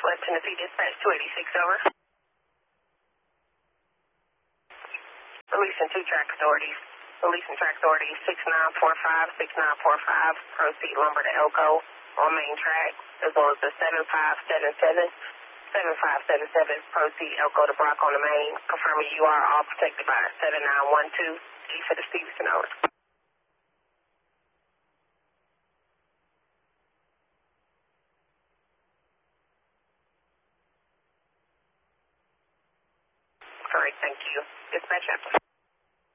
Southwest Tennessee Dispatch 286, over. Releasing two track authorities. Releasing track authority 6945, 6945. Proceed lumber to Elko on main track, as well as the 7577. 7577. Proceed Elko to Brock on the main. Confirming you are all protected by 7912. East of the Stevenson, over. All right, thank you. Dispatch after.